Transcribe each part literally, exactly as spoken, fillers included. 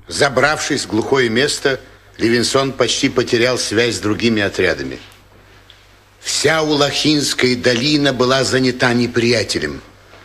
Забравшись в глухое место, Левинсон почти потерял связь с другими отрядами. Вся Улахинская долина была занята неприятелем.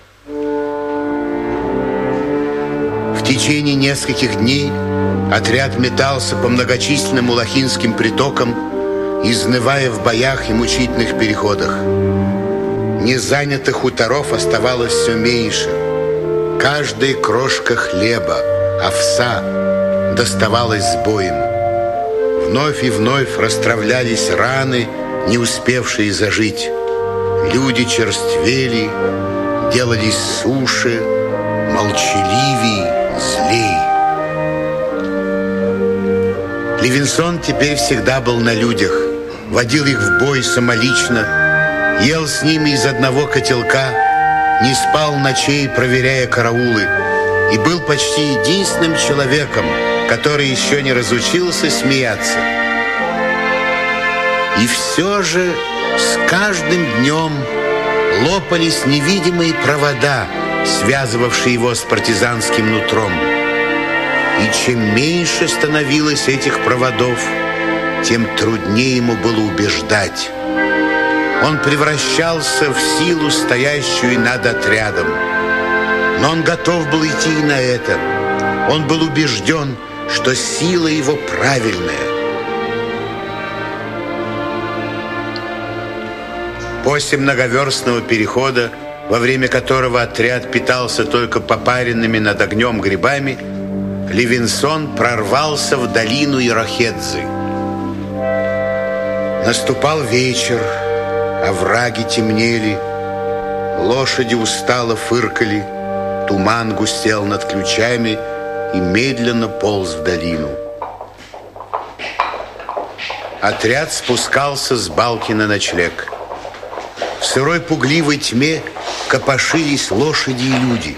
В течение нескольких дней отряд метался по многочисленным улахинским притокам, изнывая в боях и мучительных переходах. Незанятых хуторов оставалось все меньше. Каждая крошка хлеба, овса доставалась с боем. Вновь и вновь расстравлялись раны, не успевшие зажить. Люди черствели, делались суше, молчаливей, злей. Левинсон теперь всегда был на людях, водил их в бой самолично, ел с ними из одного котелка, не спал ночей, проверяя караулы, и был почти единственным человеком, который еще не разучился смеяться. И все же с каждым днем лопались невидимые провода, связывавшие его с партизанским нутром. И чем меньше становилось этих проводов, тем труднее ему было убеждать. Он превращался в силу, стоящую над отрядом. Но он готов был идти и на это. Он был убежден, что сила его правильная. После многоверстного перехода, во время которого отряд питался только попаренными над огнем грибами, Левинсон прорвался в долину Ирохедзы. Наступал вечер, овраги темнели, лошади устало фыркали, туман густел над ключами и медленно полз в долину. Отряд спускался с балки на ночлег. В сырой пугливой тьме копошились лошади и люди.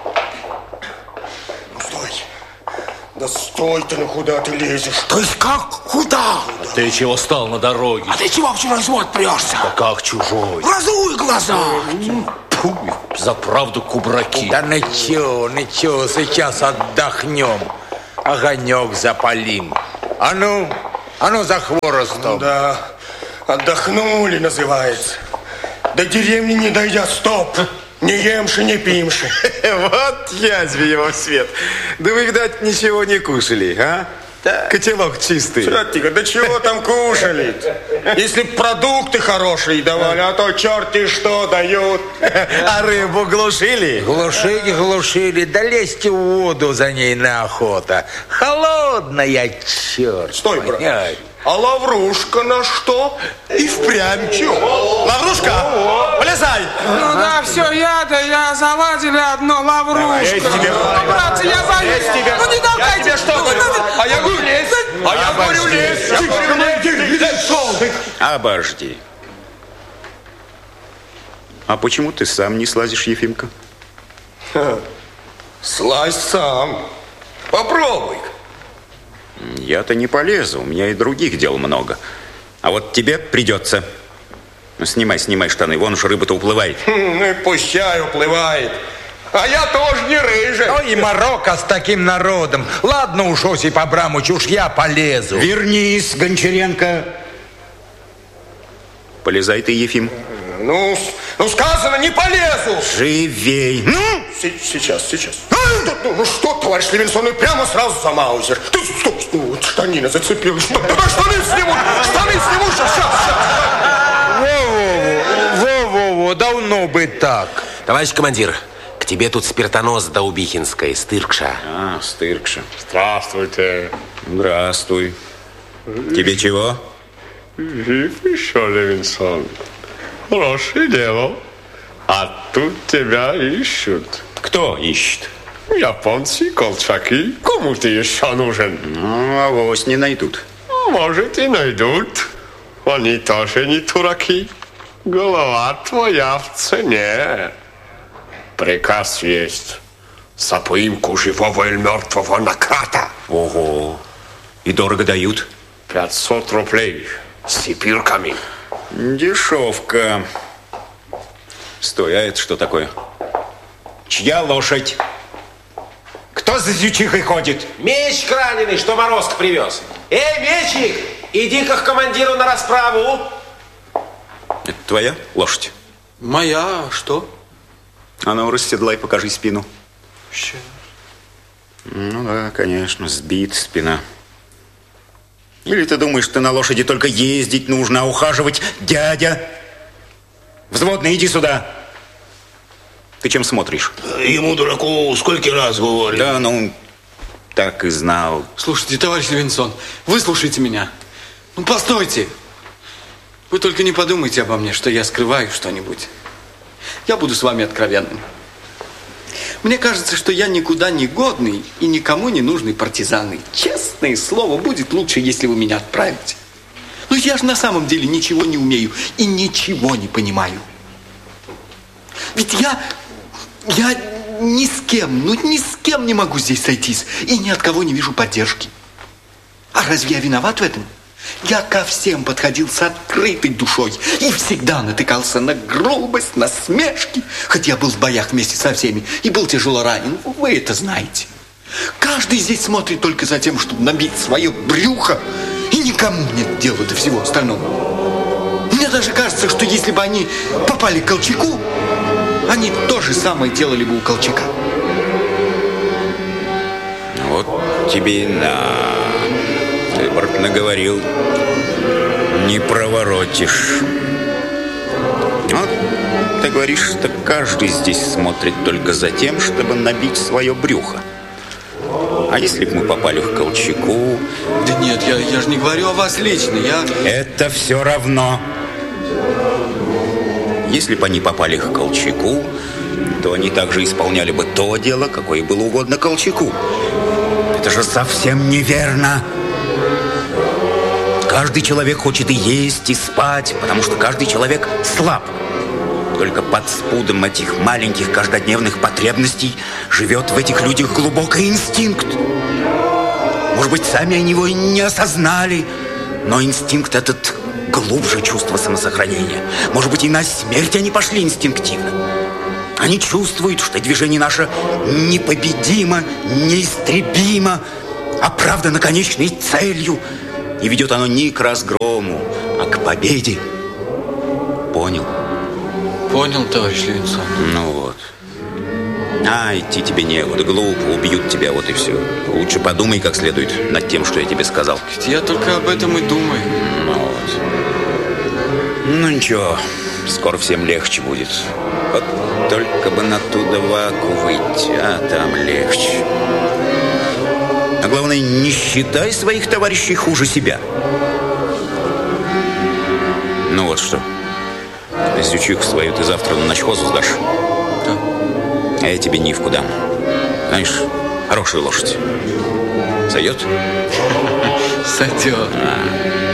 Ну, стой! Да стой ты, ну куда ты лезешь? То есть как? Куда? А ты чего стал на дороге? А ты чего в чужой свод прешься? Да как чужой? Разуй глаза! Фу, за правду кубраки. Да ничего, ничего, сейчас отдохнем. Огонек запалим. А ну, а ну за хворостом. Да, отдохнули, называется. До деревни не дойдя, стоп. Не емши, не пимши. Вот язви его в свет. Да вы, видать, ничего не кушали, а? Да. Котелок чистый. Тихо, да чего там кушали? Если б продукты хорошие давали, а то черти что дают. А рыбу глушили? Глушили, глушили, да лезьте в воду за ней на охота. Холодная, черт. Стой, брат. А лаврушка на что? И впрямь чего? Лаврушка, полезай! Ну да, все, я, да я заладили одно лаврушка. Тебе... Ну, братцы, я залез. Ну не давайте. Я тебе что говорю? А я говорю, лезь. А я говорю, лезь. Обожди. А почему ты сам не слазишь, Ефимка? Слазь сам. Попробуй. Я-то не полезу, у меня и других дел много. А вот тебе придется. Ну, снимай, снимай штаны, вон уж рыба-то уплывает. Ну и пущай уплывает. А я тоже не рыжий. Ну и Марокко с таким народом. Ладно уж, Осип Абрамович, уж я полезу. Вернись, Гончаренко. Полезай ты, Ефим. Ну, ну сказано, не полезу. Живей. Ну, сейчас, сейчас. Ну, ну что, товарищ Левинсон, и прямо сразу за маузер. Ты, стоп, ну, вот штанина зацепилась. Что, давай штаны сниму, штаны сниму, сейчас, сейчас, сейчас. Во-во-во, во-во-во, давно бы так. Товарищ командир, к тебе тут спиртонос Даубихинской, Стыркша. А, Стыркша. Здравствуйте. Здравствуй. Тебе чего? Жив еще, Левинсон. Хорошее дело. А тут тебя ищут. Кто ищет? Японцы, колчаки. Кому ты еще нужен? Ну, авось не найдут. Может, и найдут. Они тоже не дураки. Голова твоя в цене. Приказ есть. За поимку живого или мертвого наката. Ого. И дорого дают? Пятьсот рублей с цепирками. Дешевка. Стой, а это что такое? Чья лошадь? Кто Кто за зючихой ходит? Мечик раненый, что Морозко привез. Эй, Мечик, иди-ка к командиру на расправу. Это твоя лошадь? Моя, что? А ну, расседлай, покажи спину. Сейчас. Ну да, конечно, сбит спина. Или ты думаешь, что на лошади только ездить нужно, а ухаживать дядя? Взводный, иди сюда. Ты чем смотришь? Ему, дураку, сколько раз говорю. Да, ну, так и знал. Слушайте, товарищ Левинсон, выслушайте меня. Ну, постойте. Вы только не подумайте обо мне, что я скрываю что-нибудь. Я буду с вами откровенным. Мне кажется, что я никуда не годный и никому не нужный партизан. Честное слово, будет лучше, если вы меня отправите. Но я же на самом деле ничего не умею и ничего не понимаю. Ведь я, я ни с кем, ну ни с кем не могу здесь сойтись и ни от кого не вижу поддержки. А разве я виноват в этом? Я ко всем подходил с открытой душой и всегда натыкался на грубость, на смешки, хоть я был в боях вместе со всеми и был тяжело ранен, вы это знаете. Каждый здесь смотрит только за тем, чтобы набить свое брюхо, и никому нет дела до всего остального. Мне даже кажется, что если бы они попали к Колчаку, они то же самое делали бы у Колчака. Вот тебе и на... Ты, брат, наговорил. Не проворотишь. Вот ты говоришь, что каждый здесь смотрит только за тем, чтобы набить свое брюхо. А если бы мы попали к Колчаку... Да нет, я, я же не говорю о вас лично, я... Это все равно. Если бы они попали к Колчаку, то они также исполняли бы то дело, какое было угодно Колчаку. Это же совсем неверно. Каждый человек хочет и есть, и спать, потому что каждый человек слаб. Только под спудом этих маленьких каждодневных потребностей живет в этих людях глубокий инстинкт. Может быть, сами они его и не осознали, но инстинкт этот глубже чувства самосохранения. Может быть, и на смерть они пошли инстинктивно. Они чувствуют, что движение наше непобедимо, неистребимо, оправдано конечной целью. И ведет оно не к разгрому, а к победе. Понял? Понял, товарищ Левинсон. Ну вот. А, идти тебе некуда, глупо, убьют тебя, вот и все. Лучше подумай как следует над тем, что я тебе сказал. Ведь я только об этом и думаю. Ну вот. Ну ничего, скоро всем легче будет. Вот только бы на ту даваку выйти, а там легче. А главное, не считай своих товарищей хуже себя. Ну вот что. Зючиху свою ты завтра на ночхозу сдашь. Да. А я тебе Нивку дам. Знаешь, хорошая лошадь. Сойдет? Сойдет. А.